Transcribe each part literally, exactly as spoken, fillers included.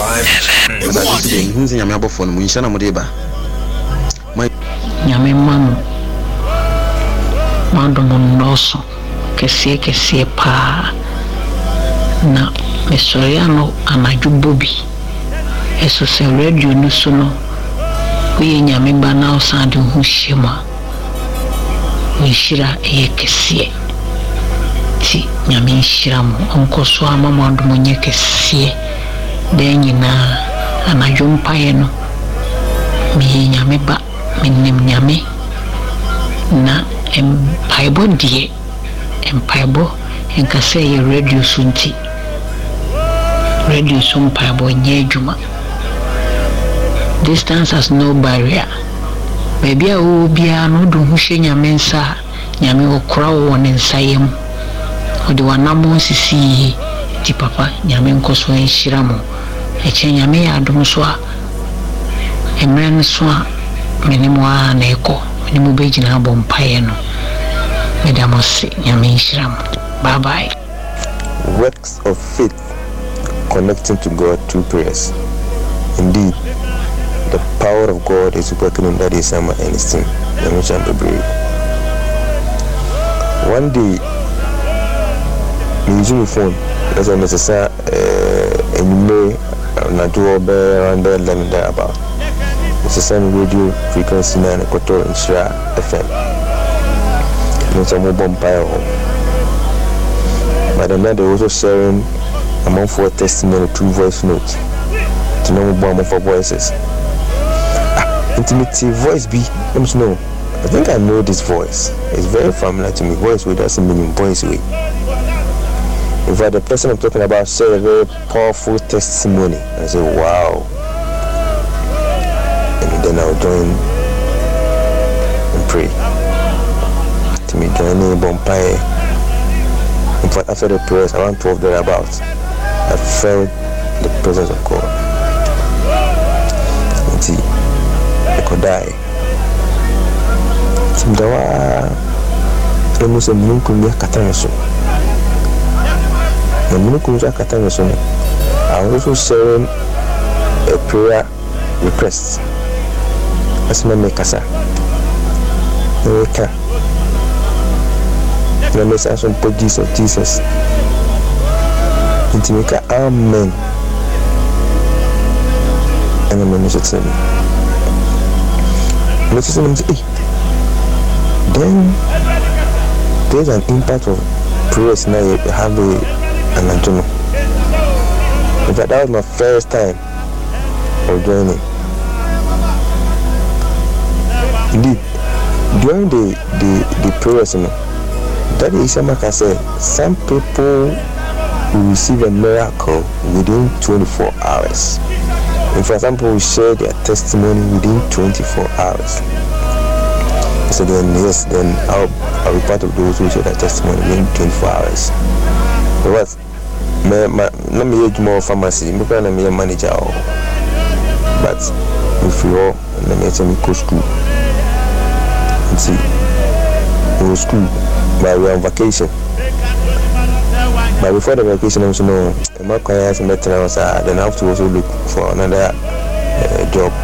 five. Who's in your mobile phone? We shall not deba. My Yami Mam Mandomon Nosso, Kessie Kessie Pa Na Messoriano Anajubobi. Eso se radio no sono. We Yamimba now sound who shima. We shira a kessie. Ti Yamin Shiramu, Uncle Swama Mandomonia Kessie. Then you na Anajum Payeno. Me Yamiba, Minim Yami. Na empaibo die. Empaibo, and Cassay radio sunti. Radio sun paibo Yejuma. Distance has no barrier. Maybe I will be a no do Hushenya Mensa, Yami or crow one in Sayem, or the one Namo Sisi, Tipapa, Yamin Koso and Shiramo, a Chenyame Adomswa, a man swa, Minimoa and Echo, Minimubejina Bompayeno, Medamos Yamin Shiram. Bye bye. Works of faith connecting to God through prayers. Indeed, the power of God is working in that summer and his team. One day, using the phone, as a necessary, and you may not do around there than there about. It's the same radio frequency nine and quarter in Shra F M. It's a mobile pile. But then they're also sharing among four testimony through voice notes. To know more for voices. Intimate voice be, let me know. I think I know this voice. It's very familiar to me. Voice way doesn't mean voice way. In fact, the person I'm talking about said a very powerful testimony. I said, wow. And then I'll join and pray. To me, joining Bompire. In fact, after the prayers, around twelve thereabouts, I felt the presence of God. And see, I could die. Simdawa, almost a minimum catanaso. The minimum catanaso. I'm also sharing a prayer request. As my makasa. No, I can't. The message of Jesus of Jesus. Intimate, amen. And I'm going to say, let's say, then there's an impact of prayers now you have a, an antenna. In fact, that was my first time of joining. Indeed, during the the, the prayers, you know, that is like I said, some people will receive a miracle within twenty-four hours. In fact, some people will share their testimony within twenty-four hours. So then, yes, then I'll, I'll be part of those who share their testimony within twenty-four hours. Because let me use more pharmacy, I'm not a manager. But if you all, let me tell me go school. And see, go school, but we're on vacation. But before the vacation, I was no, I'm not going to have some better hours, then I have to also look for another uh, job.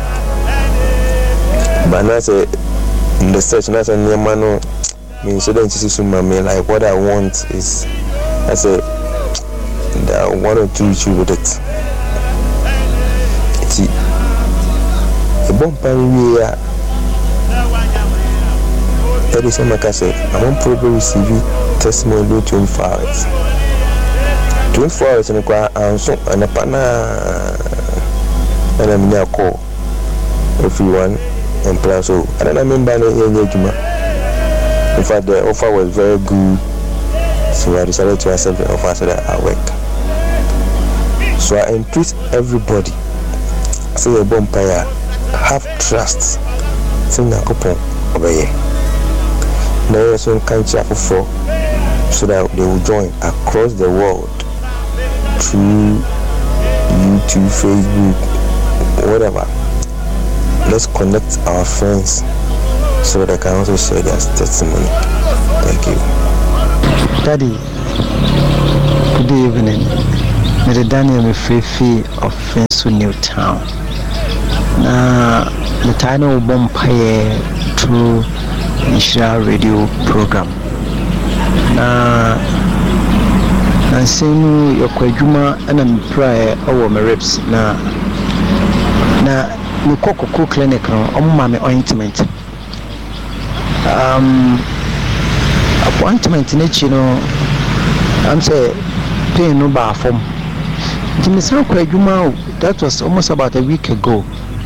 But now, say, in the search, now, say, no, means so then see me like what I want is, I say, there are one or two issues with it. See, a bumper we are. That is what I say. I won't probably receive testimony within twenty-four hours. twenty-four hours and I'm so and a pana and I'm near call everyone and plus so I don't remember any Juma. In fact, the offer was very good, so I decided to accept the offer so that I work. So I entreat everybody, say a bonfire, have trust, sing a couple over here. Now, some country for so that they will join across the world through YouTube, Facebook, whatever. Let's connect our friends so they can also share their testimony. Thank you. Daddy, good evening. May the Daniel be free fee of friends. so New Town. Na metaa na wo mpaye through Nhyira radio program. Na na senu yokwadwuma ana mprae awo me reps na na me kokoko clinic no omma me ointment. Um appointment na chi no am say pain no ba form. Jimisa kwadwuma that was almost about a week ago.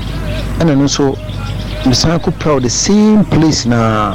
And also Misa ko proud the same place na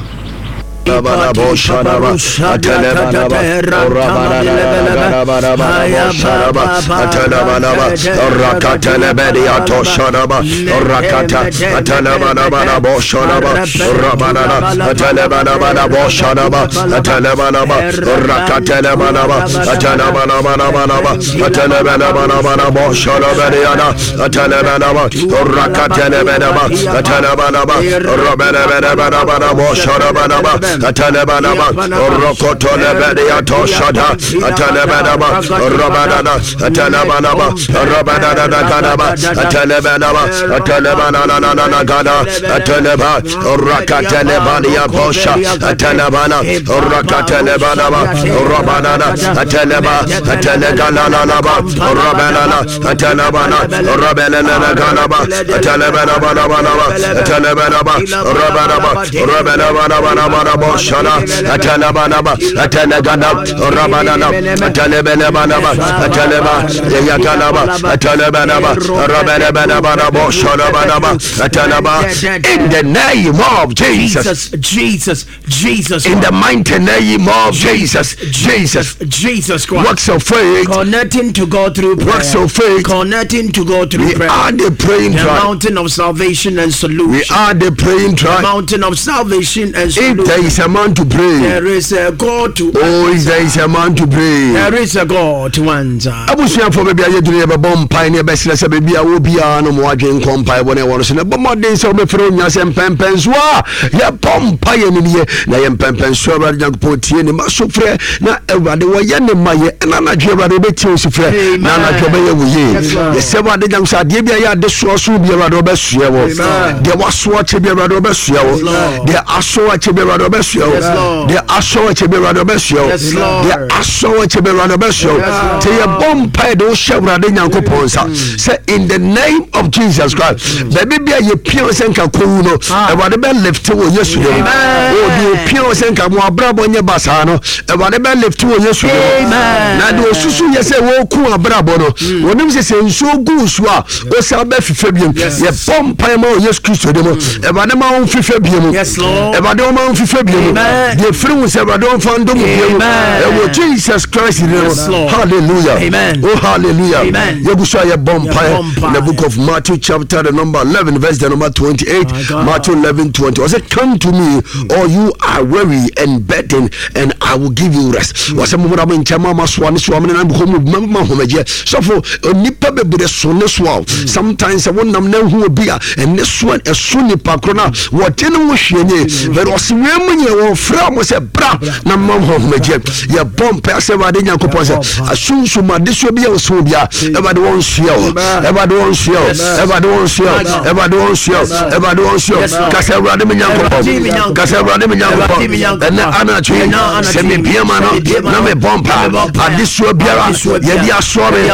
Bana boşaraba atele bana ba orabana bana bana bana boşaraba atele bana ba orakatele beni atoşaraba orakata atele bana bana boşaraba orabana atele bana bana boşaraba atele bana ba orakatele bana ba atele bana bana bana ba atele bana bana bana boşaraba beni ana atele bana ba orakatele bana ba atele bana ba orabana bana bana bana boşaraba bana ba Atalebana ba Rokotole bedia toshada Atalebana ba Robana Atalebana ba Robana na kanaba Atalebana ba Atalebana na na na kana Ataleba Rakatelebania posha Atalebana Rakatelebana ba Robana Ataleba Atalegana na ba Robana Atalebana Robana na kanaba Atalebana bana bana ba Atalebana ba Robana ba Robana bana bana bana Shana Atalabanaba Atalagana Rabanana Atalebenabanaba Ataleba Yakalaba Atalebanaba Rabanabanaba Shanabanaba Atalaba in the name of Jesus Jesus Jesus in the mighty name of Jesus Jesus Jesus Christ works of faith connecting to God through prayer works of faith connecting to God through we prayer are the praying the tribe mountain of salvation and solution we are the praying tribe the mountain of salvation and solution if there is a man to pray there is a God to oh is there is a man to pray there is a God to answer abusuan for baby aye duru e be bom pai ne be sele se baby a wo bia no mo adwen kompai bo ne wo so ne bomodin se o be fere onya se mpempen so a ye bom pai ne ne na ye mpempen so awade jankpo tie ne maso frɛ na awade wo ye ne maye na na dwe awade be tie o si frɛ na na dwe be ye wo ye ye se awade jankso ade bia ya de so so bia awade be sua wo de waso ache bia awade be sua wo de aso ache bia awade be sua wo de aso ache bia awade be sua wo de aso ache bia awade be sua wo te ye bom pai de o shawrade nyankopon sa say in the name of Jesus Christ baby bia ye pio senka kowu no awade be lift wo yesu de o de pio senka mo abrabo nye basa no awade be lift wo yesu de na de osusu ye say wo ku abrabo no wonim se se nso gu so a o sa be fife biem ye bom pai ma yesu Kristo de mo awade ma on fife biem awade ma on fife biem de free wo se awade on fa ndom biem e wo Jesus Christ de hallelujah amen oh hallelujah amen yegusha ye bom pai in the book of Matthew chapter the number eleven verse the number twenty-eight Matthew eleven twenty was it come to me all you are weary and burdened and I will give you rest was a moment in chama maswani swamne na bukomu mama homeje so for nipa bebre so ne so sometimes I won nam na hu obi a and this one a so nipa krona what no wo hwenye but was we munye wo fra mo se bra na mama homeje ye bom pai se wade nyankopon se asunsu ma de so bia wo so bia everybody won share everybody won share everybody won share everybody won share everybody won share kase awrade me nyankopon kase awrade me nyankopon ene ana twi se me bia ma no na me bompa ade so biara ye dia so me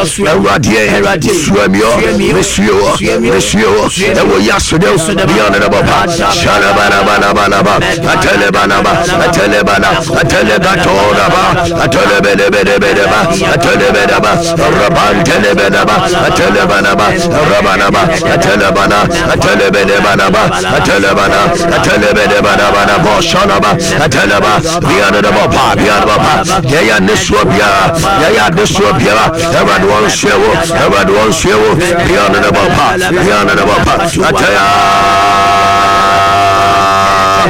awrade suamio me suo me suo e wo yaso de bia na baba shala bana bana bana ba atele bana ba atele bana atele gatora ba atele bele bele bele ba atele bele ba raban tele bele ba atele bana ba rabana ba atele bana atele bele bana ba atele bana atele bele bana bana bo shala ba atele ba bia na baba bia na baba ya ya neso bia ya ya neso bia everyone wants shewo everyone wants shewo bia na baba bia na baba ataya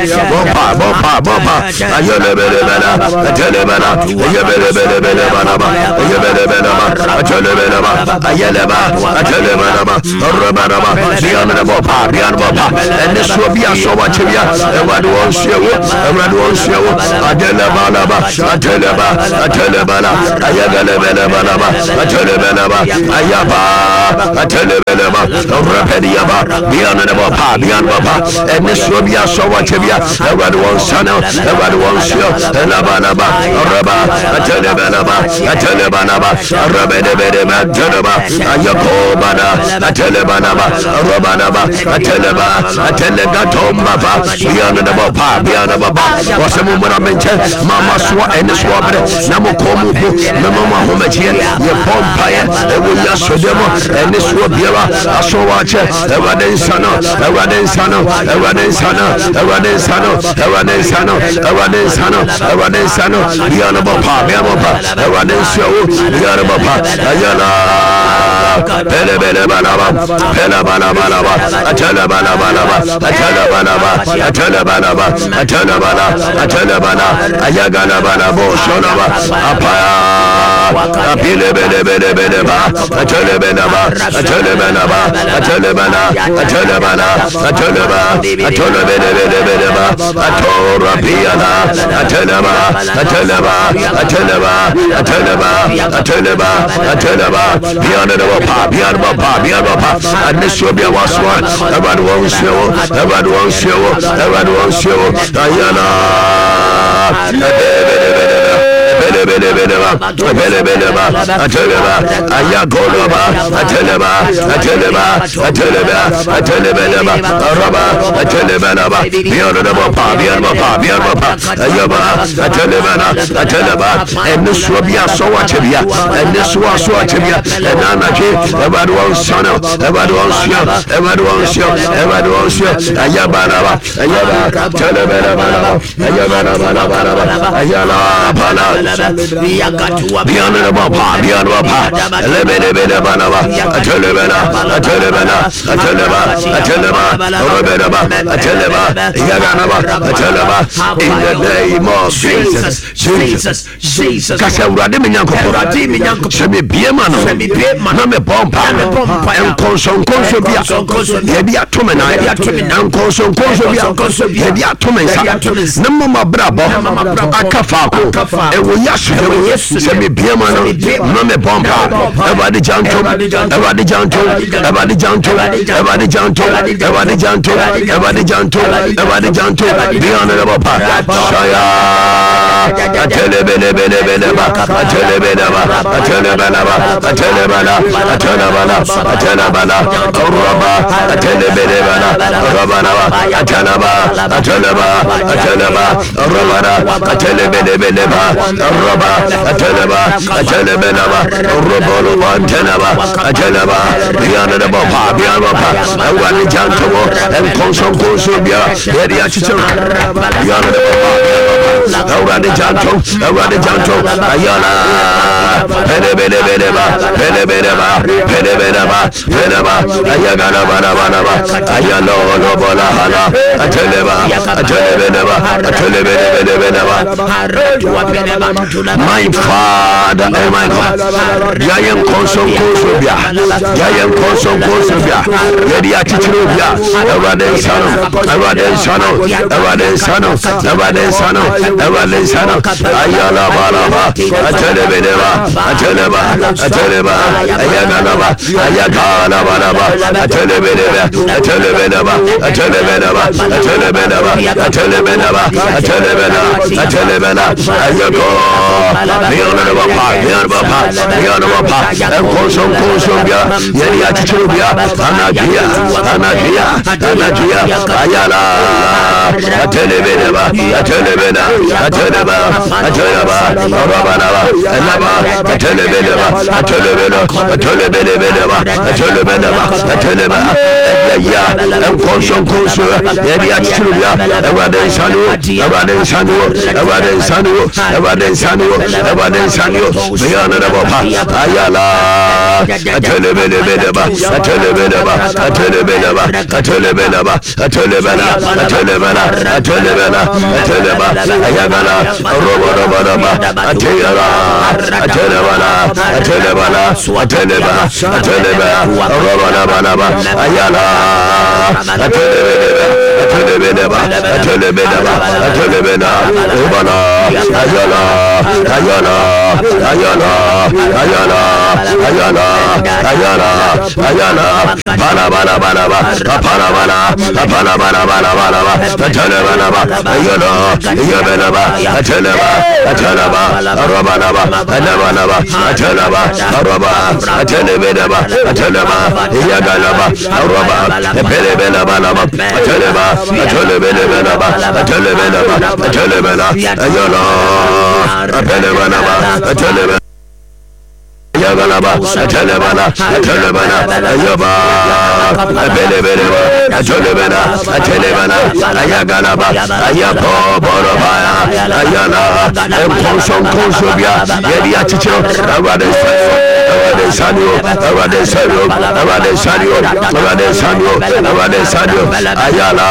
bomba, bomba, bomba. Ayele bele bele, atele bele, ayele bele bele banaba, ayele bele ba, atele bele ba, ayele ba, atele bele ba, robana ba, biana bomba, biana bomba. And this will be a so much of ya. Everyone wants you, everyone wants you. Atele bele ba, atele ba, atele bele, ayele bele bele ba, atele bele ba, ayaba, atele bele ba, repedia ba, biana bomba, biana bomba. And this will be a so much of ya. Everyone wants you, everyone wants you. Labanaba, Raba, Atelebanaba, Atelebanaba, Rabedebedeba, Teleba, Ayakobana, Atelebanaba, Robanaba, Ateleba, Atelegatomba, Bianaba, Bianaba, was a moment I mentioned, Mama Swa and the Swabber, Namokomu, Mama Homatia, your Pompire, and we just for them, and this will be a so watch, a Raden Sano, a Raden Sano, a Raden Sano, a Raden Sano, a Raden Sano, a Raden Sano. Raden Sano, Yana Bapa, Yamapa, Raden Show, Yana Bapa, Ayala, Pele Bele Balaba, Pela Balabalaba, Atala Balabalaba, Atala Balaba, Atala Balaba, Atala Bala, Atala Bala, Ayagala Balabo, Shonaba, Apaya, Pele Bele Bele Beleba, Atala Belaba, Atala Belaba, Atala Bala, Atala Bala, Atala Bala, Atala Bele Bele Beleba, Atora Piana, Atenaba, Atenaba, Atenaba, Atenaba, Atenaba, Atenaba, Piano Pop, Piano Pop, Piano Pop, and this will be a was one. Everyone wants you, everyone wants you, everyone wants you, Diana. Bele bele bele ba, bele bele ba, ateleba, ayagoloba, ateleba, ateleba, ateleba, ateleba, raba, ateleba ba, biaraba pa, biaraba pa, biaraba pa, ayaba, ateleba, ateleba, and this will be a so atebia, and this was so atebia, and anaki, everyone son, everyone son, everyone son, everyone son, ayaba, ayaba, teleba, ayaba, ayaba, ayaba, Beyond the Bapa, beyond the Bapa, Lebedebeda Banaba, a Telebena, a Telebena, a Teleba, a Teleba, a Rebedaba, a Teleba, Yaganaba, a Teleba, in the name of Jesus, Jesus, Jesus. Kasauradimianko, Radimianko, Semi Biemano, Semi Biemano, Name Pompa, and Conson Consovia, Hebia Tomena, and Conson Consovia, Hebia Tomesa, Namma Brabo, Akafa, and we yes, semi Biamano, Nome Pompa, Evadi Janto, Evadi Janto, Evadi Janto, Evadi Janto, Evadi Janto, Evadi Janto, Evadi Janto, beyond the Bapa, Shaya, a telebene, bene, beneba, a telebeneba, a telebeneba, a telebana, a telebana, a telebana, a roba, a telebenebana, a robanaba, a teleba, a teleba, a teleba, a robana, a telebeneba, Roba, a teleba, a telebenaba, a robolo, one tenaba, a teleba, beyond the Bapa, beyond the Bapa, and one Janto, and Conson Consubia, Pediatric, beyond the Bapa, around the Janto, around the Janto, Ayala, Penebedeba, Penebedeba, Penebedeba, Peneba, Ayagana, Ayalo, Lobola, a teleba, a telebeneba, a telebeneba, my Father, oh my God, Yayan Conson Consubia, Yayan Conson Consubia, Yadia Titrubia, Araden Sano, Araden Sano, Araden Sano, Araden Sano, Araden Sano, Ayala Balaba, a Telebedeva, a Teleba, a Teleba, Ayaganaba, Ayagana Balaba, a Telebedeva, a Telebedeva, a Telebedeva, a Telebedeva, a Telebedeva, a Telebedeva, a Telebedeva, Ayago. Beyond the Bapa, beyond the Bapa, beyond the Bapa, and Conson Consubia, Yadia Titrubia, Anagia, Anagia, Anagia, Ayala, a Telebedeva, a Telebeda, a Teleba, a Teleba, a Rabanava, a Lava, a Telebedeva, a Telebeda, a Telebedeva, a Telebedeva, a Teleba, ya en konson konso ya dia chirubia ewade nsanu ewade nsanu ewade nsanu ewade nsanu ewade nsanu beyana da bopa ayala atelebelebeleba atelebeleba atelebeleba atelebeleba atelebela atelebela atelebela ateleba ayagala robo robo robo ateyara atelebala atelebala ateleba ateleba robo robo robo ayala atelebeleba atelebeleba atelebeleba atelebela ubala ayala ayala ayala ayala ayala ayala ayala bala bala bala bala bala bala bala bala bala bala atelebala ayala ayabela ateleba ateleba arabala ateleba ateleba araba atelebela ateleba yagalaba araba belebela bala ateleba atelebela atelebela atelebela ayala belebala ateleba yagalaba atelebala atelebala ayaba belebela atelebala atelebala ayagalaba ayapo boroba ayala konson konsobia yedia chicho awade awade sanio awade sanio awade sanio awade sanio awade sanio ayala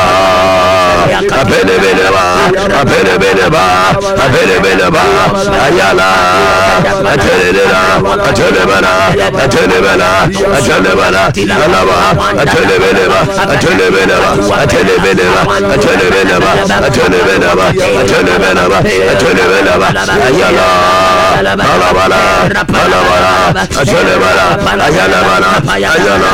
belebela belebela belebela ayala atelebala atelebala atelebala atelebala alaba atelebela atelebela atelebela atelebela atelebela atelebela atelebela ayala alabala alabala atelebala ayala ayala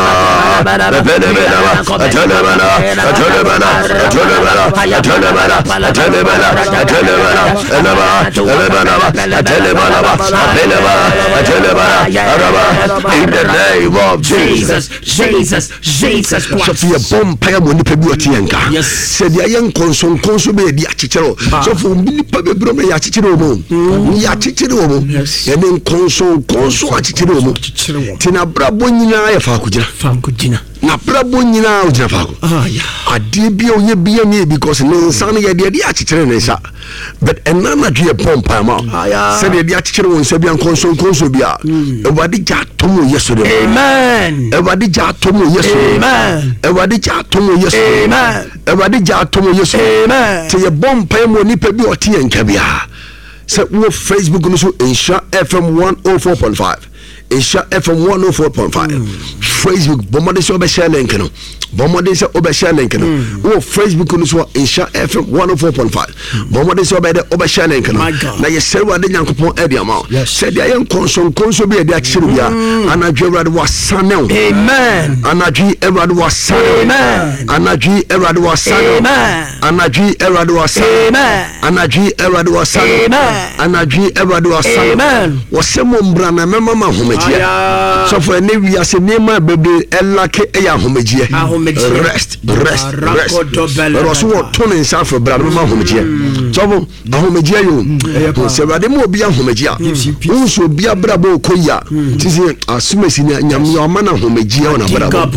belebela atelebala atelebala atelebala atelebala atelebala atelebala alaba alabala atelebala atelebala in the name of Jesus, Jesus, Jesus Christ. So for your bomb paya money pe bi otienka. Said ya yen konson konso be di achichero. So for mini pa be bro me ya achichero mo. Ni ya achichero mo. Yen konson konso achichero mo. Tina brabo nyina ya fa kujina. Fa kujina. Na brabo nyina ujina fa ko. Ah ya. Ade bi o ye bi ye because no nsan ye de de achichero ne sa. But enana dwe bomb paya ma. Said ye de achichero won se bi an konson konso bi a. Everybody just tomo yesterday. Amen. Everybody just tomo yesterday. Amen. Everybody just tomo yesterday. Amen. Everybody just tomo yesterday. Amen. Say your bomb pay mo ni pe bi oti enka bia. Say wo Facebook no so Insha F M one oh four point five. Insha F M one oh four point five. Facebook bomade so be share link no. Bomade so be share link no. Wo Facebook no so Insha F M one oh four point five. Bomade so be de be share link no. Na ye serwa de nyankopon e dia ma. Say dia yen konson konso bi e dia kire bia. Anadwe Ewrade wasane. Amen. Anadwe Ewrade wasane. Amen. Anadwe Ewrade wasane. Amen. Anadwe Ewrade wasane. Amen. Anadwe Ewrade wasane. Amen. Anadwe Ewrade wasane. Amen. Wasemo mbra na mema ma homegia. So for any we as nema bebe elake e ya homegia. Rest, rest, rest. But also what turning south for bra mema homegia. So homegia yo. Se Ewrade mo bia homegia. Unso bia bra bo koya. Tisi asumesi nyam yo mana homegia ona bra bo.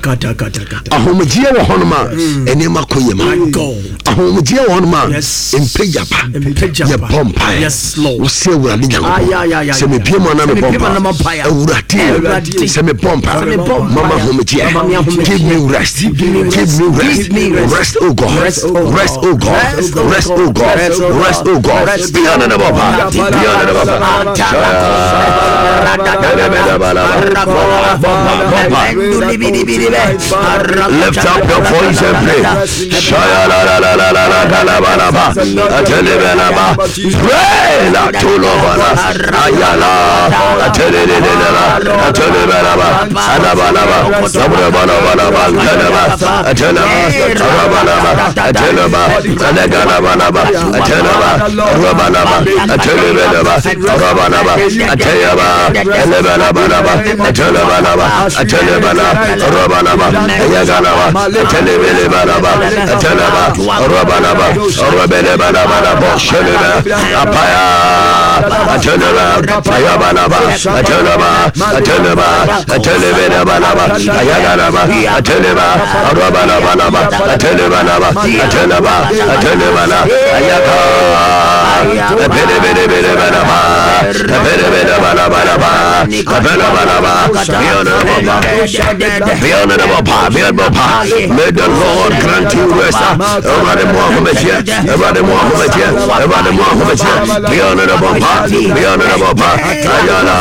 Ahomegia wo honoma enema koyema. Ahomegia wo honoma empeja pa. Ya bompa. Yes Lord. Wo se Ewrade nyam. Se me pie mo na me bompa. Ewrade se me bompa. Mama homegia. Give me rest. Give me rest. Rest oh God. Rest oh God. Rest oh God. Rest oh God. Beyond the bompa. Beyond the bompa. Lift up your voice and pray. Shaya la la la la la la la la la la. Atelebelaba. Pray la tulobala. Ayala. Atelebelaba. Atelebelaba. Anabalaba. Sabrebalabalaba. Ateleba. Ateleba. Ateleba. Ateleba. Alegalaba. Atelaba, Rabanaba, Atelebelaba, Rabanaba, Atayaba, Elebalabalaba, Atelabalaba, Atelebala, Rabanaba, Yaganaba, Atelebelebalaba, Atelaba, Rabanaba, Rabelebalabalaba, Sheleba, Apaya, Ateleba, Ayabalaba, Ateleba, Ateleba, Atelebelabalaba, Ayaganaba, Ateleba, Rabalabalaba, Atelebalaba, Ateleba, Atelebala, Ayaga, Apelebelebelebalaba, Apelebelebalabalaba, Apelebalabalaba, Beyond may the Lord grant you rest. Everybody Muhammad here, everybody Muhammad here, everybody Muhammad here, beyond the bomba, beyond the bomba, Ayala,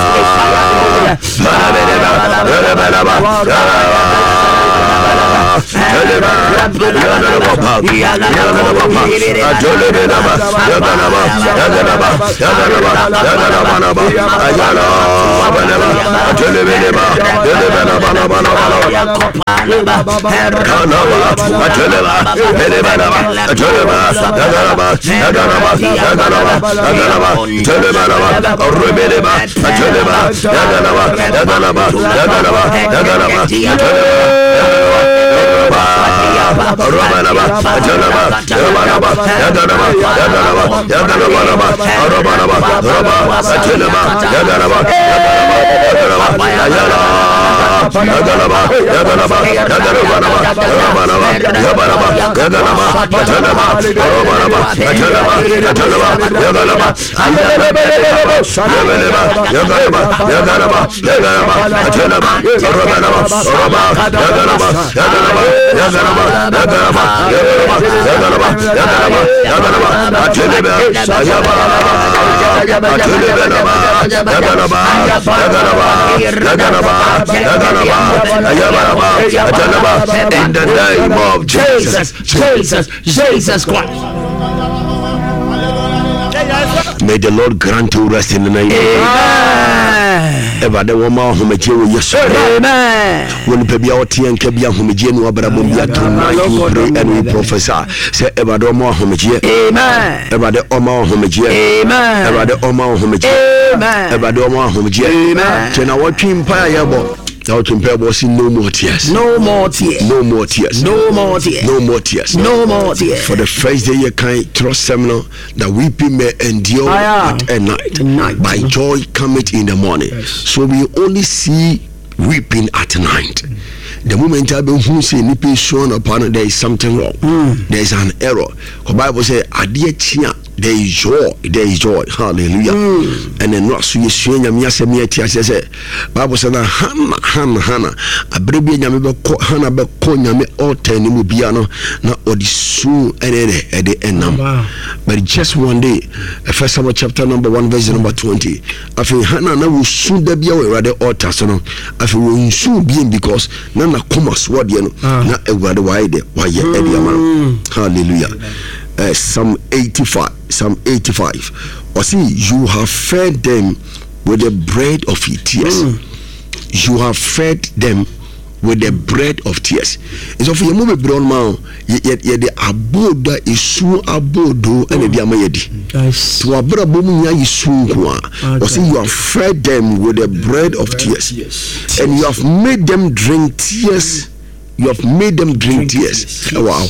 in the name of Jesus, Jesus, Jesus Christ. May the Lord grant you rest in the name of Jesus. Ever the woman who made you yes. Amen. When Pebia or Tian Kabia who made you Abrabia tonight we pray and we prophesy. Say ever the woman who made you. Amen. Ever the Oma who made you. Amen. Ever the Oma who made you. Amen. Ever the Oma who made you. Amen. Can I watch him pay your now to compare was no more tears. No more tears. No more tears. No more tears. No more tears. No more tears. For the first day you can trust seminar that weeping may endure at a night. night. By joy cometh in the morning. Yes. So we only see weeping at night. The moment I be who say nipping shown upon there is something wrong. Mm. There is an error. The Bible says, "Adia chia." There is joy, there is joy, hallelujah. Mm. And then not so you see him, yes, and yet, yes, yes, Bible said, Hannah, Hannah, Hannah, a baby, Yammy, Hannah, Beconia, all ten, Mubiano, not or the soon and at the end. But just one day, First Samuel chapter number one, verse number twenty. I think Hannah will soon be away rather altar, so I feel will soon be in because none of commerce, what you know, not a word wide, why you hallelujah. Uh, Psalm eighty-five, Psalm eighty-five. Or see, you have fed them with the bread of tears. Mm. You have fed them with the bread of tears. It's of your movie brown man. Yet, yet the aboda is so abodo and the amayedi. To abra bomunya is soon. Or see, you have fed them with the bread of tears, and you have made them drink tears. You have made them drink, drink tears. Oh, wow.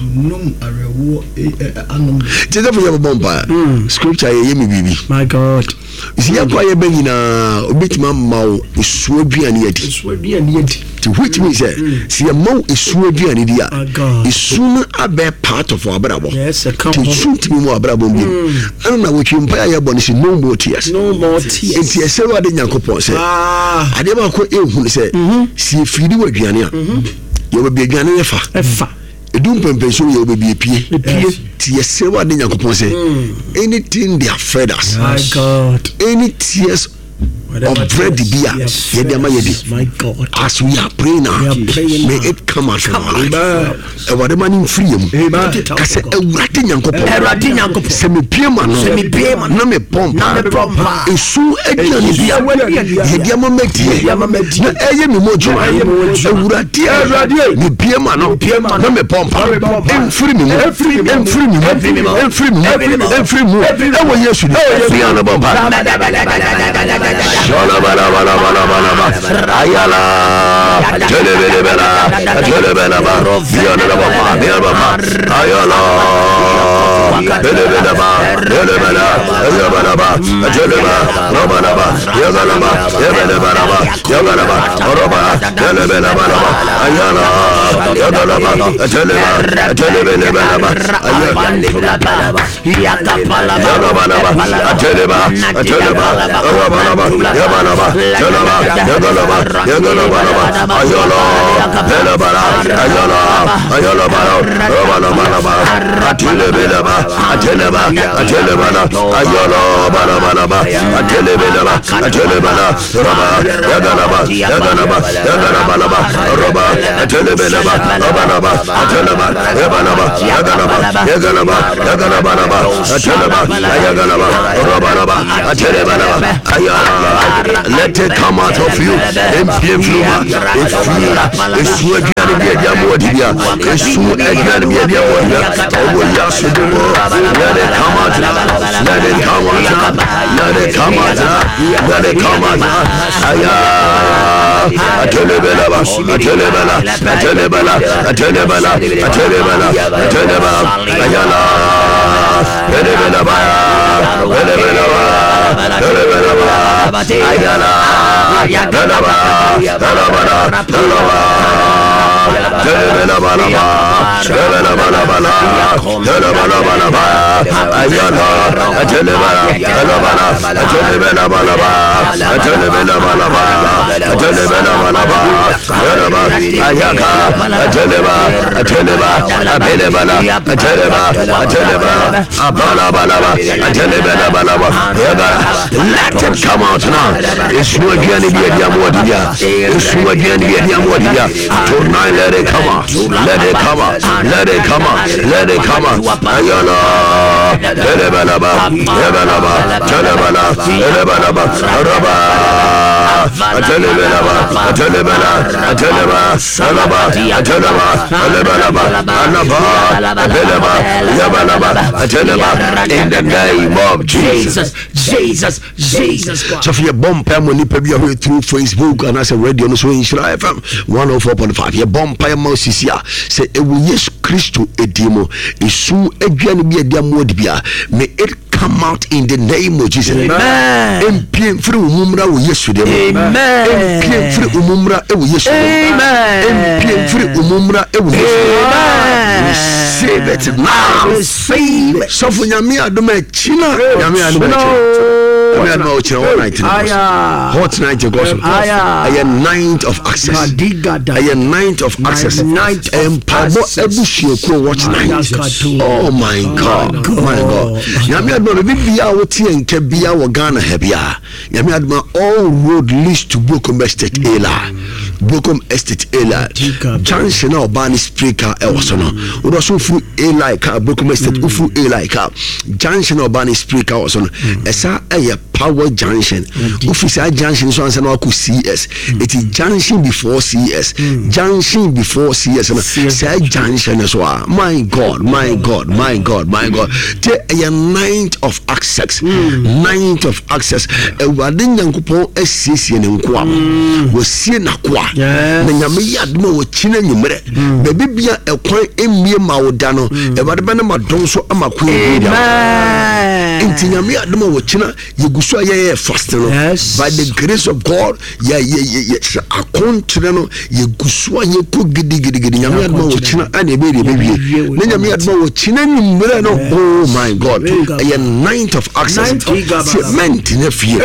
Mm. Scripture, my God. You see, I'm quite begging a bit mamma is swaby and yet. To which means, see, a mo is swaby and idia. Is soon a bad part of our bravo. Yes, a couple. To shoot me more bravo. I don't know what you empire your bonus. No more tears. No more tears. And tears, so I didn't go. Ah, I never quite ill who said, see if you do a Gianna. You will be a Ghana efa. A doom pension, you will be a P. Tears, several days. Anything they have fed us. My God. Any tears of bread beer. My God. As we are praying now, may it come out from our life. And whatever in freedom, because a ratting uncle, semi piema, semi piema, no me pompa, is so again. Yamameti, Ayamimojo, Uratia, the piema, no piema, no me pompa, and free me, and free me, and free me, and free me, and free me, and free me. That was yesterday. Be on the bomb. Ayala, Telebela, Telebela, Fiona, Ayala, Telebela, Telebela, Yabanaba, Teleba, Robanaba, Yaganaba, Yabanaba, Yaganaba, Roba, Telebela, Ayala, Yaganaba, Teleba, Telebela, Ayala, Yabanaba, Teleba, Teleba, Robanaba, Yabanaba, Teleba, Yaganaba, Yaganaba, Ayala, Telebala, Ayala, Ayala, Robanaba, Telebela, Ateleba, Atelebala, Ayala, Balabalaba, Atelebela, Atelebala, Roba, Yaganaba, Yaganaba, Yaganabalaba, Roba, Atelebela, Robanaba, Ateleba, Yabanaba, Yaganaba, Yaganaba, Yaganabalaba, Ateleba, Yaganaba, Robanaba, Atelebala, Ayala, let it come out of you. Influma, it's free, it's sweet, and be a diamodia, it's sweet, and be a diamodia. Let it come out, let it come out, let it come out, let it come out. Ayah, Atelebela, Atelebela, Atelebela, Atelebela, Atelebela, Atelebela, Ayala, Atelebela, Atelebela, Atelebela, Ayala, Atelebela, Atelebela, Atelebela. Telebela balaba, telebela balaba, telebela balaba, ayala, telebela, telebela, telebela balaba, telebela balaba, telebela balaba, teleba, ayaka, teleba, teleba, abelebala, teleba, teleba, abala balaba, telebela balaba. Let it come out now. It's no again be a diamodia. It's no again be a diamodia. Tonight. Let it come out, let it come out, let it come out, let it come out. Ayala, Telebalaba, Telebalaba, Telebalaba, Telebalaba, Araba, Telebalaba, Telebala, Teleba, Alaba, Teleba, Telebalaba, Alaba, Teleba, Yabalaba, Teleba, in the name of Jesus, Jesus, Jesus. So for your bomb permanent through Facebook and as a radio no so in Shira F M one oh four point five. Your bomb Empire Mosisia say ewu Yesu Christo edimo isu edwane bi ediamo dibia may it come out in the name of Jesus. Amen. Empien free umumra wo Yesu dem. Amen. Empien free umumra ewu Yesu dem. Amen. Empien free umumra ewu Yesu dem. Amen. Receive it now. Receive it. So for nyame adoma china nyame adoma china. We are now hot night. Hot night goes. I am ninth of access. I am ninth of access. Empire ebushie ko watch night. Oh my God. My God. Nyame adoma bibia woti enke bia wo Ghana ha bia. Nyame adoma all road leads to Bokom Estate Ela. Bokom Estate Ela. Junction na Obani speaker e woso no. Wo so fu Ela ka Bokom Estate ufu Ela ka. Junction na Obani speaker woso no. Esa eye Power Junction. Officer Junction so answer no C S. It is junction before C S. Junction before C S. Say junction as well. My God, my God, my God, my God. Te a ninth of access. Ninth of access. E wade nyankopon asiesie ne nkoa. Wo sie na kwa. Na nyame yadma wo china nyumre. Be bibia ekwan emie ma wo da no. E wade be na madon so amakwa ebi. Amen. Inti nyame yadma wo china yeguso aye fast no. By the grace of God, ya ya ya akontre no yeguso aye ko gidi gidi gidi nyame yadma wo china ane be de bibie. Na nyame yadma wo china nyumre no. Oh my God. A ninth of access. Cement in a fear.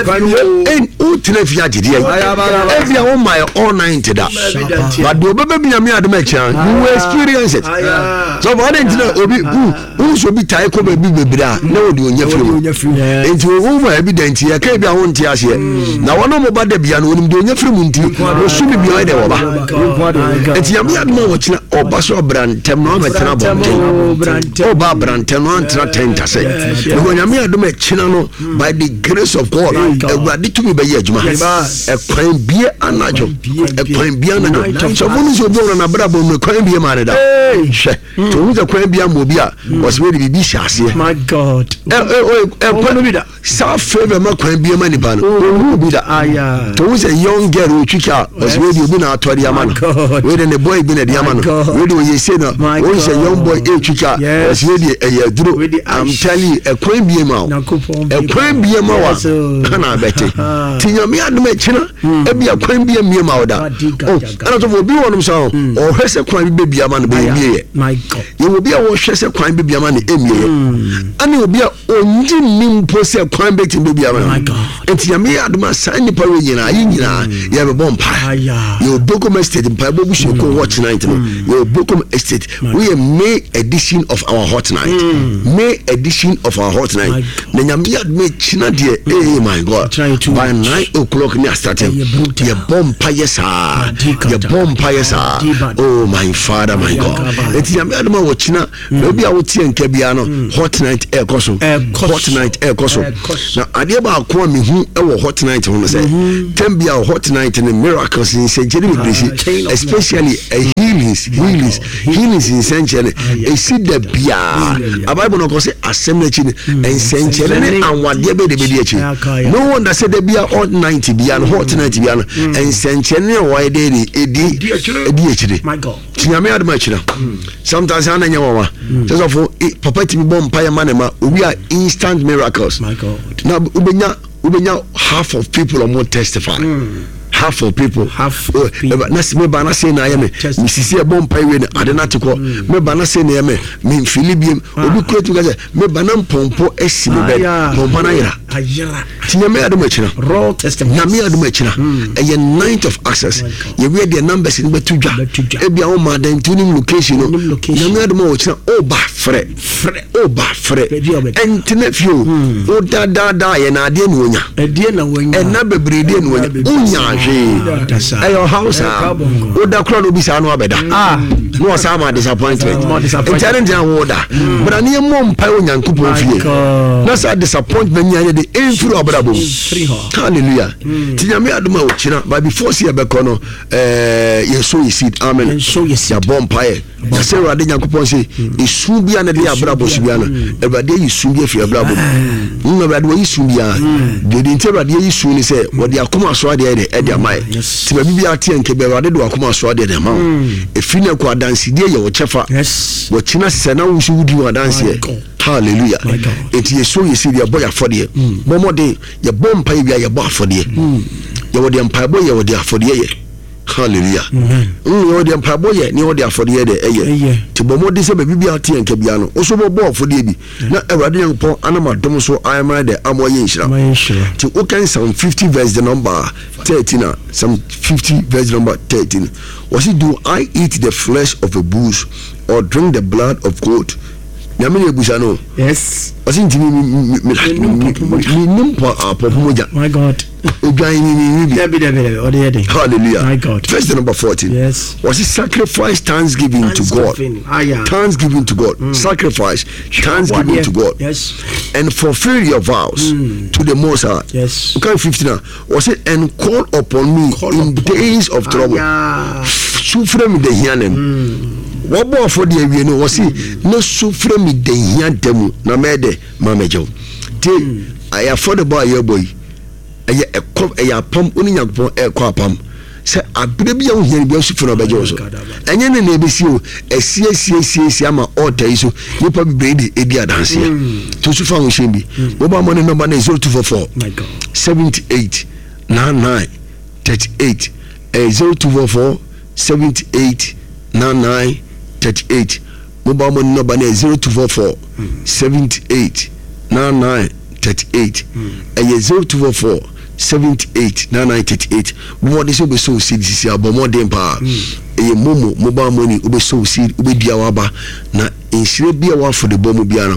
And Utina Fiati. Every on my all ninety that. But the baby Yamia the Machan, you will experience it. So, what didn't know who should be Taiko baby? No, you onya firi enti wo ma evident ya ka bia ho ntia ase na wono mo ba da bia no onim de onya firi mu nti wo su bi bia de wo ba enti yam ya ma wo kina oba so brantem no betena bo oba brantem no antra tenta se wo nyam ya do ma kina no by the grace of God ewurade to me be ye adwuma e kwan bie anajo e kwan bie anajo so mo so bo na bra bo me kwan bie ma ne da hwe to wo za kwan bie mo bia was we bi bi hyase my God eh eh eh kwan bi da sa favor ma kwan bie ma ni ba no wo bi da aya to wo say young girl o twika was we bi na atori ama no we de ne boy bi na di ama no we de ye say no wo say young boy e twika was we de e duro I'm telling you e kwan bie ma e kwan bie ma wa kana bete tinyame adom e kina e bia kwan bie mie ma oda oh ana to obi wonum so o hwese kwan bie bia ma no be mie my God ye obi a wo hwese kwan bie bia ma no emie ani obi a onji nimpo se kwan bie tin bia ma my God tinyame adom asa nipa we nyina yi nyina ye be bompa ye Bokom Estate mpa bo bu sheko watch night no ye Bokom Estate we May edition of our hot night May edition of our hot night na nyame adom kina de eh my God by nine o'clock near starting ye bompa yesa ye bompa yesa oh my Father my God eti nyame adom wo kina obi a wo tie nka bia no hot night e koso hot night e koso na ade ba ko me hu e wo hot night ho no say tembia hot night in miracles in century especially a healings healings healings in century e see the bia a Bible no ko say assembly chi en century ne anwade be de be de chi no wonder say the bia hot night bia no hot night bia no en century ne why dey edi edi echire my God tinyame adoma chira sometimes ana nya wawa so for papa ti bomb pa ya manema we are instant miracles my God na ubenya ubenya half of people are more testify half of people half uh, na me ba na say na ya me misisi e bomb pa we na ade na teko me ba na say na ya me me Philibiem obi kretu ga say me ba na mpompo esi me be pompa na yira ayira tinyame adoma chira raw testimony na me adoma chira e ye ninth of access ye we the numbers in betudwa e bia o ma dan tuning location no na me adoma wo chira o ba fre fre o ba fre entene fio o da da da ye na ade na onya ade na wonya e na bebrede na onya onya hwe ayo house o da kro no bi sa no abeda ah no sa ma disappointment challenge na wo da but ani mo mpa onyankopon fie na sa disappointment nya de enfiri obrabo hallelujah tinyame adoma o china but before see abeko no eh yeso yisid amen ya bompa e ya se rade nyankopon se esu bia na de abrabo so bia no ebade yisu bia fi abrabo no ebade wo yisu bia de de nte ebade yisu ni se wo de akoma so ade de e de mai ti ba bibia tie nke be ebade do akoma so ade de ma efi na ko adansi de ye wo chefa wo china se na wo su wudi wo adansi e hallelujah eti yeso yisid ya boya fode bomode ye bompa bia ye bo afode ye wo de mpa bo ye wo de afode ye hallelujah mm yo de mpabo ye ni wo de afode ye de eye ti bomode se be bibia tie nke bia no oso bo bo afode bi na Awurade Nyankopon anama dom so ayama de amoye nshira ti o kan Psalm fifty verse the number thirteen Psalm fifty verse number thirteen was it do I eat the flesh of a bull or drink the blood of goat nyame ebusa no yes was it me me me nimpo apomoja my God hallelujah my God verse number fourteen yes was it sacrifice thanksgiving to God ah, yeah. thanksgiving to God mm. sacrifice thanksgiving to God yes and fulfill your vows mm. to the Most High yes okay fifteen was it and call upon me call in upon days of trouble sufre me de hianen wabo for the awie no was it no sufre me de hian demu na mede mamejo te I afford the boy your boy eye ekop eye apam oni nyankopon ekọ apam se abre bia ohia bia sufre no beje so enye ne na ebesi o esie sie sie sie ama order iso nipa bibredi edi adanse to sufa ho shembi wo ba mo ne number na zero two four four my God seventy-eight ninety-nine thirty-eight eh zero two four four seventy-eight ninety-nine thirty-eight mobile money number na zero two four four seventy-eight ninety-nine thirty-eight eh zero two four four seventy-eight ninety-nine thirty-eight mo dey so be so seed sisi abomo dem pa eh momo mobile money obe so seed obe dia waba na insire bia wa for the bomo bia no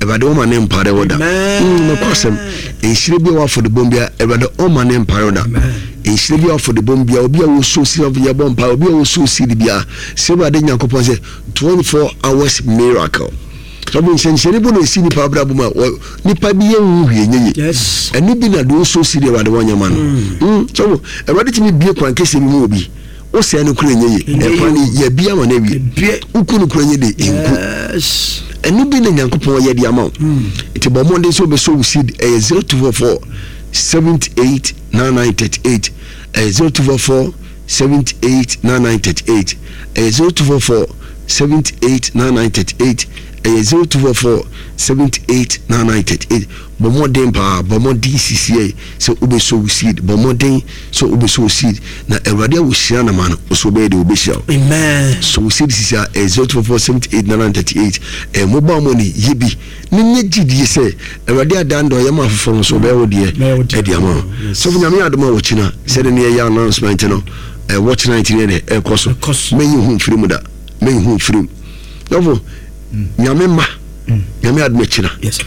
Everybody woman name Paroda. No question. A shibby for the Bombia, everybody woman name Paroda. A shibby for the Bombia, will be also see of your bomb, will be also see the Bia. Silver Daniel Compose twenty-four hours miracle. Trouble since anybody see the Pabra Buma or Nipa Bia. Yes, and Nibina do so see the one man. So, everybody to me be a quite case in movie. Ose anu krenye e kwani ye bia ma na wi ukunu krenye de enku yes enu bi na Nyankopon ye de ama iti bo monde so be so seed e zero two four four seven eight nine nine three eight e zero two four four seven eight nine nine three eight e zero two four four seven eight nine nine three eight e zero two four four seven eight nine nine three eight bomodin pa bomodin cca so ube so seed bomodin so ube so seed na Ewrade wo hia na man so be de obe hia amen so seed cca e zero two four four seven eight nine nine three eight e mobile money yibi ni nye gidie se Ewrade adando ye ma foforo so be wo de e de ama so nyame adoma wo china se de ne ya announcement no e watch nineteen ne e koso me yi hu firim da me yi hu firim novo nyame ma nyame adoma china yes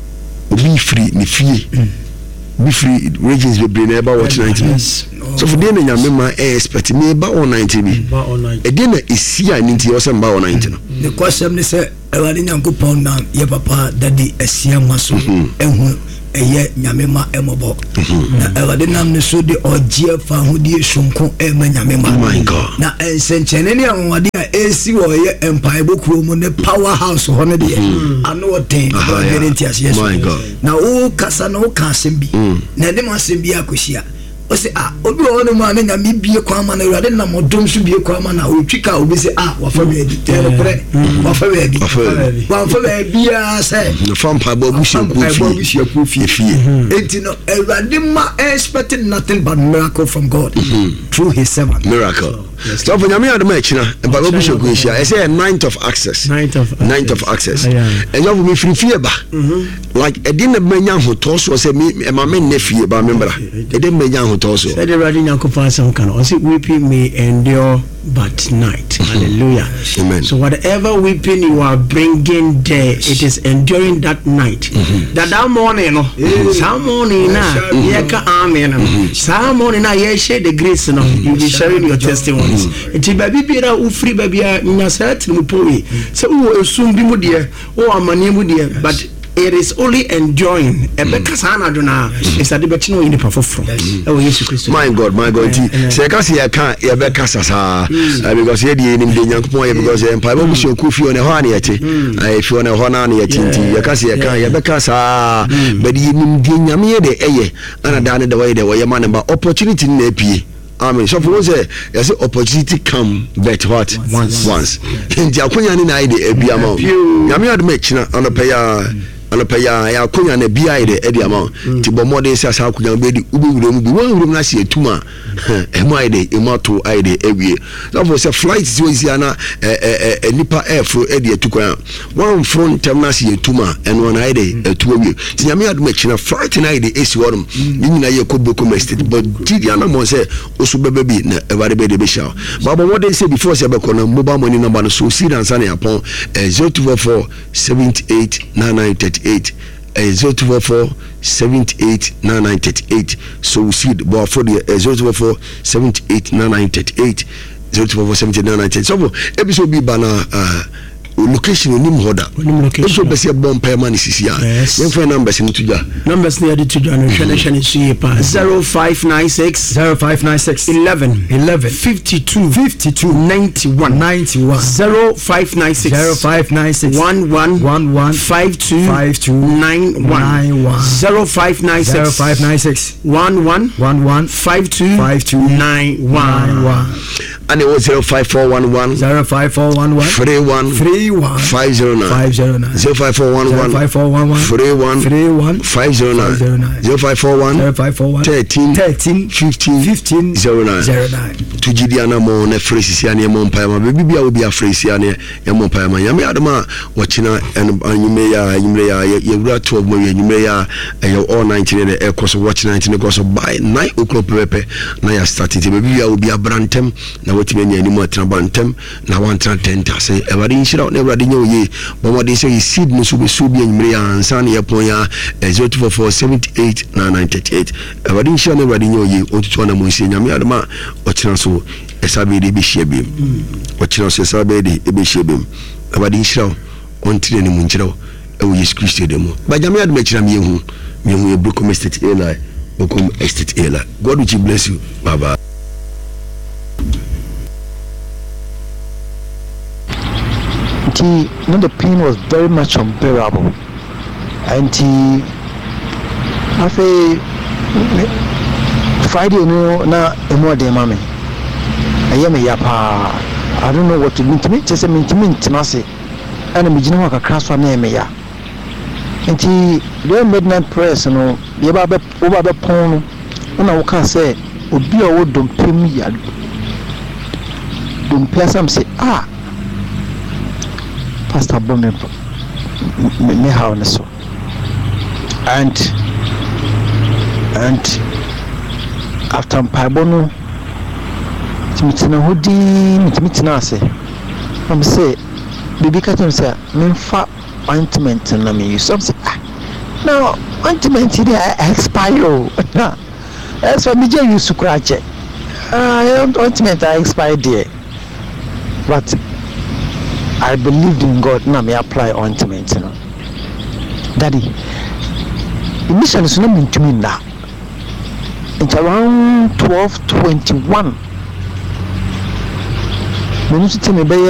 be free ni fie be free regions we bring about watch nineteen so for them nyame ma expect me ba on nineteen bi e dey na isia ni nti o se mba on nineteen the question is say Ewrade Nyankopon na ye papa daddy asia maso ehun eye nyame ma emobo na Ewrade nam ne so de ogie fa hodie sonko e ma nyame ma my god na ensenchene ne anwade a esi wo ye empire bokuro mu ne powerhouse ho ne de ano ten guarantee as yes my god na o kasa na o ka asembi na de ma asembi akohia o se ah obi o no ma na nyame bie kwa ma na Ewrade na modom so bie kwa ma na o twika obi se ah wa fa be di tere pre wa fa be di wa fa be bia se no fam pa babu she ku fi fi enti no Ewrade ma expecting nothing but miracle from God through his servant miracle so for nyame adoma china and babu she ku hia I say ninth of access ninth of ninth of access and you me free fie ba like e dey na manya ho to so say me e ma me na fie ba me mbra e dey manya ho to so said Ewrade Nyankopon some kind of say weeping may endure but night hallelujah amen so whatever weeping you are bringing there it is enduring that night that that morning no some morning na ye ka amen some morning na ye share the grace no you be sharing your testimonies it baby bira u free baby nya set mu poe so u esum bi mu de o amane mu de but it is only enjoying a better sana dona is a debate no in the from oh Jesus Christ my god my god say ka say ka e be ka sasa because ye dey nim de Nyankopon because empire bo so ku fi on e ho na ye ti e fi on e ho na na ye ti ye ka say ka ye be ka sa but ye nim de nyame ye de eye ana da ne de way de way man ba opportunity na pie amen so for say yes opportunity come but what once once in the akonya ni na ide ebia ma nyame adoma china ana pay ya ana pay ya ya akonya na bia ide edi ama ti bo modern say asa akonya be di ubewuram bi wan wuram na se etuma e mo ide e mo to ide ewie so for say flight is we see na eh eh nipa air fro edi etukwa one front term na se etuma eno na ide etu ewie ti nyame adoma china flight na ide esi worum ni nyina ye ko boko estate but ti dia na mo say osu bebe bi na Ewrade be de be sha baba what they say before say be kono mobile money number no so see dan san ya pon zero two four four seven eight nine nine three eight zero two four four seven eight nine nine three eight so we see but for the zero two four four seven eight nine nine three eight zero two four four seven eight nine nine three eight so episode bi bana uh location onim hoda so be say bomb payment sisi ya yen phone numbers ni tuja numbers ni adi tuja no hwele hwele sie pa zero five nine six zero five nine six eleven eleven fifty-two fifty-two ninety-one ninety-one zero five nine six zero five nine six one one one one five two five two nine one zero five nine six zero five nine six one one one one five two five two nine one and it was zero five four one one zero five four one one three one three one five zero nine five zero nine zero five four one one five four one one three one three one five zero nine zero five four one zero five four one thirteen thirteen fifteen fifteen zero nine zero nine to Gideon mo na phrase ya ne mo mpa ma baby bia obi a phrase ya ne ya mo mpa ma ya me adama wachina anyume ya anyume ya ya wura twelve mo ya anyume ya all nineteen ne ekoso watch nineteen ne go so by nine o'clock pepe na ya start it baby bia obi abrantem na wotime nya animu atena bantem na wantena tenta se ewade nhyira na ewade nya oye bomode se seed no so be so bi anwumre ya ansa na yepon ya zero two four four seven eight nine nine three eight ewade nhyira na ewade nya oye otutu na mo nsie nyame adama okira so esabe de be hia biem okira so esabe de be hia biem ewade nhyira ontire ni mu nhyira ewo Yesu Kristo de mo ba nyame adama kira me hu me hu e Brooklyn Estate Eli Brooklyn Estate Eli God will bless you bye bye. You know, the pain was very much unbearable, and he, after Friday, you know, now a more day, mommy. I am a yapa. I don't know what to mean to me. Just a mean to me, Tenassi, and I'm beginning to crash for name, yeah. And he, the midnight prayers, you know, the Baba over the pond, and I can say, would be a wood, don't pay me, don't pay some say, ah. Pastor Bome me how na so and and after Paibono Timitina Hudi Timitina say I'm say baby katon say me fa ointment na me use some say now ointment dey expire na that's why me just use scratch ah ointment I expired there but I believed in God. Now me apply ointment, you know. Daddy, initially it's not mean to me now. It's around twelve twenty-one. Me used to tell me,